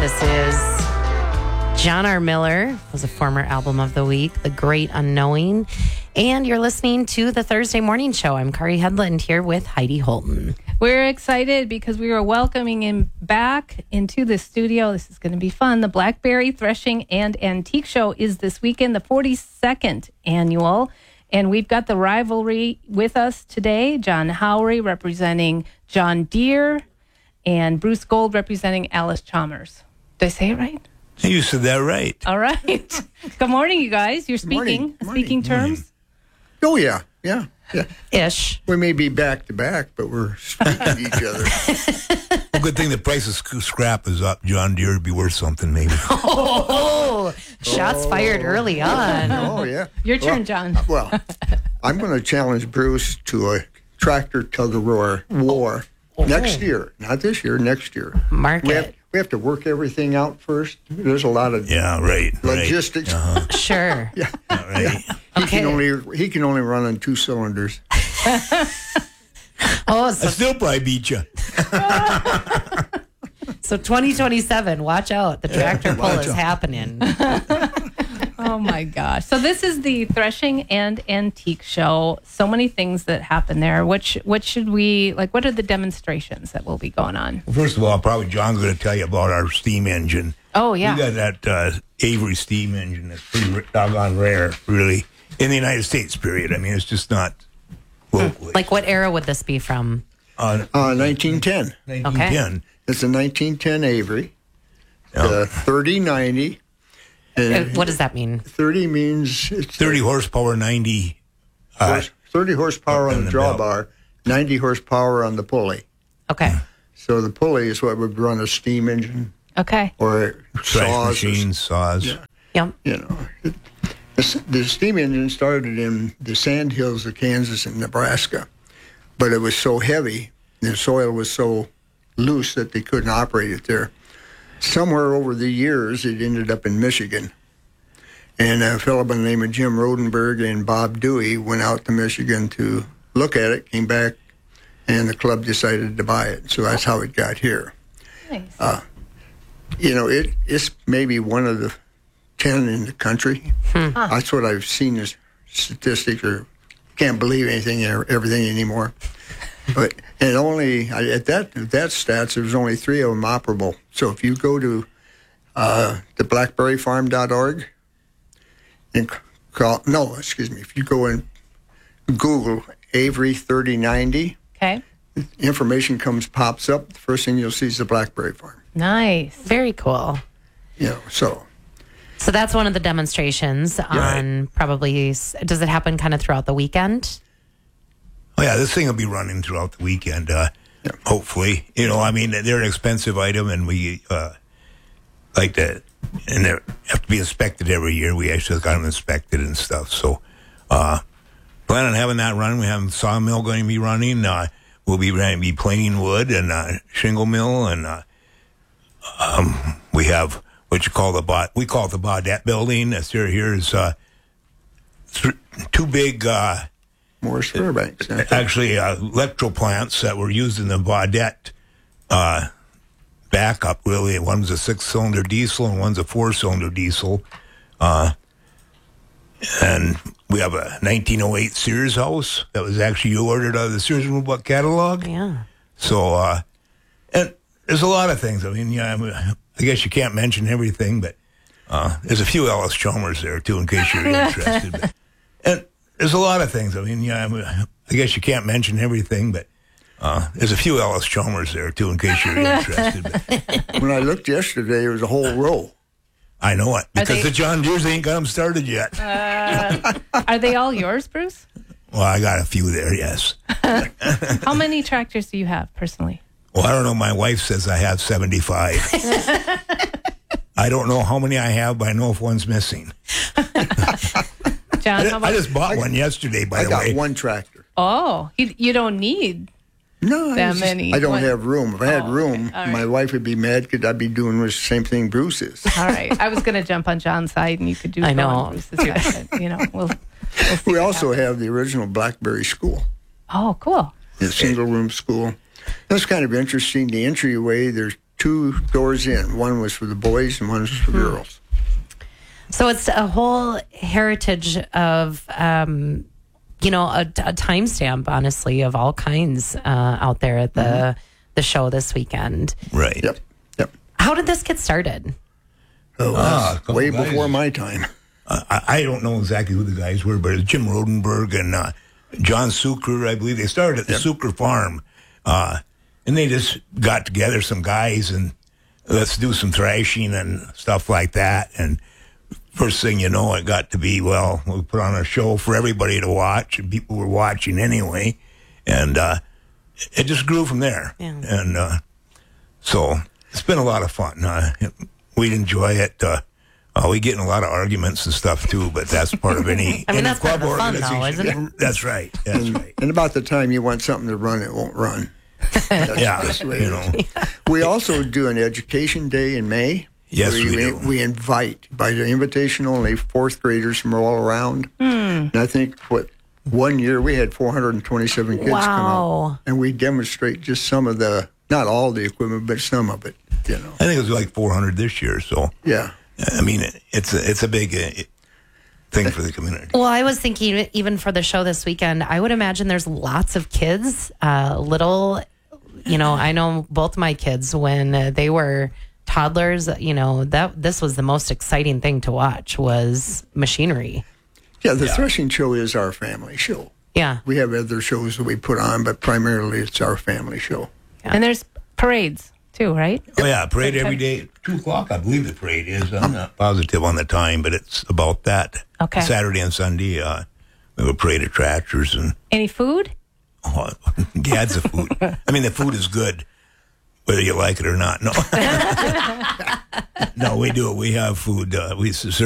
This is John R. Miller, was a former album of the week, The Great Unknowing. And you're listening to the Thursday Morning Show. I'm Kari Headland here with Heidi Holton. We're excited because we are welcoming him back into the studio. This is going to be fun. The Blackberry Threshing and Antique Show is this weekend, the 42nd annual. And we've got the rivalry with us today. John Howery representing John Deere and Bruce Gold representing Allis Chalmers. Did I say it right? You said that right. All right. Good morning, you guys. You're speaking. Speaking terms. Oh, yeah. Ish. We may be back to back, but we're speaking to each other. Well, good thing the price of scrap is up. John Deere would be worth something, maybe. Shots fired early on. Oh, yeah. Your turn, John. Well, I'm going to challenge Bruce to a tractor tug-of-war next year. Not this year, next year. Market. We have to work everything out first. There's a lot of logistics. Right. Uh-huh. Sure. Yeah. Right. He can only run on 2 cylinders. Oh, I still probably beat you. So 2027, watch out. The tractor pull is happening. Oh, my gosh. So this is the Threshing and Antique Show. So many things that happen there. What should we, what are the demonstrations that will be going on? Well, first of all, probably John's going to tell you about our steam engine. Oh, yeah. We got that Avery steam engine that's pretty doggone rare, really, in the United States, period. I mean, it's just not locally. Like, what era would this be from? 1910. 1910. Okay. It's a 1910 Avery, 3090. What does that mean? 30 means it's 30 horsepower, 90. 30 horsepower on the belt. drawbar, 90 horsepower on the pulley. Okay. So the pulley is what would run a steam engine Okay. or Thresh saws. machines, saws. Yeah. Yep. You know, the steam engine started in the sand hills of Kansas and Nebraska, but it was so heavy, the soil was so loose that they couldn't operate it there. Somewhere over the years, it ended up in Michigan. And a fellow by the name of Jim Rodenberg and Bob Dewey went out to Michigan to look at it, came back, and the club decided to buy it. So that's how it got here. Nice. You know, it's maybe one of the 10 in the country. That's what I've seen as statistics, or can't believe everything anymore. But and only at that stats, there was only 3 of them operable. So if you go to the blackberryfarm.org and if you go and Google Avery 3090, Okay. information pops up. The first thing you'll see is the Blackberry Farm. Nice. Very cool. You know, so that's one of the demonstrations on probably, does it happen kind of throughout the weekend? Oh, yeah, this thing will be running throughout the weekend, hopefully. You know, I mean, they're an expensive item, and we like that, and they have to be inspected every year. We actually got them inspected and stuff. So, plan on having that run. We have sawmill going to be running. We'll be planing wood and shingle mill, and we have what you call we call it the Baudette building. That's here is 2 big. Morris Fairbanks. Actually, electro plants that were used in the Baudette backup, really. One's a 6-cylinder diesel and one's a 4-cylinder diesel. And we have a 1908 Sears house that was actually ordered out of the Sears Roebuck catalog. Yeah. So, and there's a lot of things. I mean, I guess you can't mention everything, but there's a few Allis Chalmers there, too, in case you're interested. And there's a lot of things. I mean, I guess you can't mention everything, but there's a few Allis Chalmers there, too, in case you're interested. But When I looked yesterday, there was a whole row. I know it, because the John Deere's ain't got them started yet. Are they all yours, Bruce? Well, I got a few there, yes. How many tractors do you have personally? Well, I don't know. My wife says I have 75. I don't know how many I have, but I know if one's missing. John, how about I just bought one yesterday, by I the got way. one tractor. Oh, you don't need No, that many. I don't have room. If I had room, okay. All right. my wife would be mad because I'd be doing the same thing Bruce is. All right. I was going to jump on John's side, and you could do I so know. on Bruce's side. But, we'll see We what also happens. have the original Blackberry School, Oh, cool. the single-room school. That's kind of interesting. The entryway, there's 2 doors in. One was for the boys and one was for girls. So it's a whole heritage of, a timestamp, honestly, of all kinds out there at the show this weekend. Right. Yep. How did this get started? Way before my time. I don't know exactly who the guys were, but it was Jim Rodenberg and John Sucre, I believe. They started at the Sucre farm. And they just got together, some guys, and let's do some thrashing and stuff like that. And first thing you know, it got to be, well, we put on a show for everybody to watch, and people were watching anyway. And it just grew from there. Yeah. And so it's been a lot of fun. We'd enjoy it. We get in a lot of arguments and stuff, too, but that's part of any I mean, any that's part of the fun, though, organization. isn't it? That's right. That's right. And about the time you want something to run, it won't run. Yeah, the way it is. We also do an education day in May. Yes, we do. We invite, by the invitation only, 4th graders from all around. And I think, one year we had 427 kids come Wow. out. And we demonstrate just some of the, not all the equipment, but some of it, I think it was like 400 this year, so. Yeah. I mean, it's a big thing for the community. Well, I was thinking, even for the show this weekend, I would imagine there's lots of kids, little, I know both my kids when they were toddlers, that this was the most exciting thing to watch was machinery. Yeah, the threshing show is our family show. Yeah. We have other shows that we put on, but primarily it's our family show. Yeah. And there's parades too, right? Oh, yeah, parade every day. 2 o'clock, I believe the parade is. I'm not positive on the time, but it's about that. Okay. Saturday and Sunday, we have a parade of tractors and Any food? gads of food. I mean, the food is good, whether you like it or not. No. No, we do it. We have food. We serve